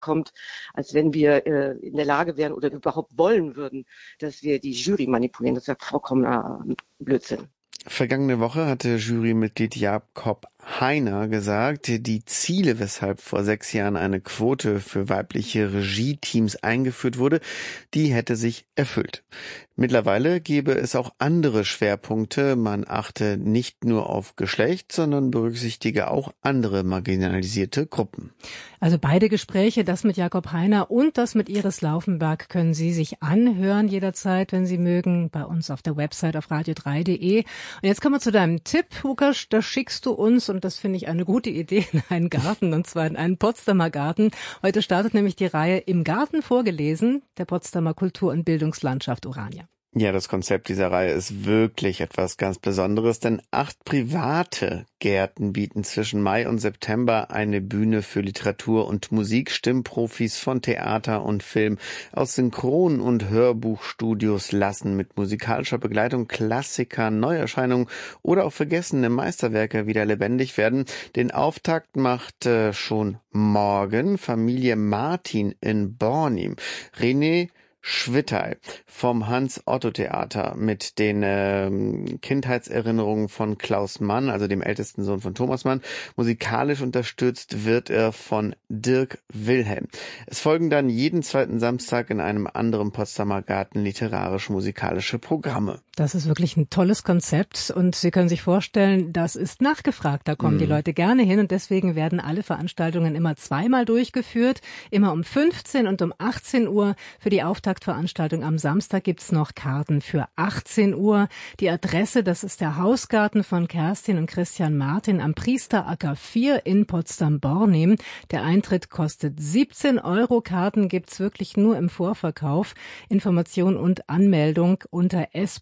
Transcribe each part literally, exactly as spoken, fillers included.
kommt, als wenn wir äh, in der Lage wären oder überhaupt wollen würden, dass wir die Jury manipulieren. Das ist ja vollkommener Blödsinn. Vergangene Woche hatte Jurymitglied Jakob Heiner gesagt, die Ziele, weshalb vor sechs Jahren eine Quote für weibliche Regie-Teams eingeführt wurde, die hätte sich erfüllt. Mittlerweile gebe es auch andere Schwerpunkte. Man achte nicht nur auf Geschlecht, sondern berücksichtige auch andere marginalisierte Gruppen. Also beide Gespräche, das mit Jakob Heiner und das mit Iris Laufenberg, können Sie sich anhören jederzeit, wenn Sie mögen, bei uns auf der Website auf radio drei punkt de. Und jetzt kommen wir zu deinem Tipp, Lukas. Da schickst du uns, und das finde ich eine gute Idee, in einen Garten, und zwar in einen Potsdamer Garten. Heute startet nämlich die Reihe Im Garten vorgelesen, der Potsdamer Kultur- und Bildungslandschaft Urania. Ja, das Konzept dieser Reihe ist wirklich etwas ganz Besonderes, denn acht private Gärten bieten zwischen Mai und September eine Bühne für Literatur und Musik. Stimmprofis von Theater und Film aus Synchron- und Hörbuchstudios lassen mit musikalischer Begleitung Klassiker, Neuerscheinungen oder auch vergessene Meisterwerke wieder lebendig werden. Den Auftakt macht äh, schon morgen Familie Martin in Bornim. René Schwittey vom Hans-Otto-Theater mit den ähm, Kindheitserinnerungen von Klaus Mann, also dem ältesten Sohn von Thomas Mann. Musikalisch unterstützt wird er von Dirk Wilhelm. Es folgen dann jeden zweiten Samstag in einem anderen Potsdamer Garten literarisch-musikalische Programme. Das ist wirklich ein tolles Konzept, und Sie können sich vorstellen, das ist nachgefragt. Da kommen mm. die Leute gerne hin, und deswegen werden alle Veranstaltungen immer zweimal durchgeführt, immer um fünfzehn und um achtzehn Uhr. Für die Auftaktveranstaltung am Samstag gibt's noch Karten für achtzehn Uhr. Die Adresse, das ist der Hausgarten von Kerstin und Christian Martin am Priesteracker vier in Potsdam-Bornim. Der Eintritt kostet siebzehn Euro. Karten gibt's wirklich nur im Vorverkauf. Information und Anmeldung unter s.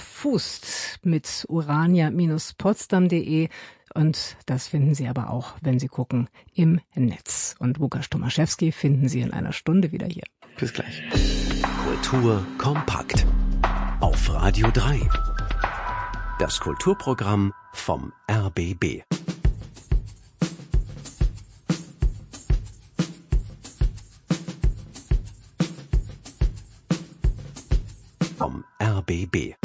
Fust mit urania Bindestrich potsdam punkt de, und das finden Sie aber auch, wenn Sie gucken, im Netz. Und Łukasz Tomaszewski finden Sie in einer Stunde wieder hier. Bis gleich. Kultur kompakt auf Radio drei. Das Kulturprogramm vom R B B. Vom R B B.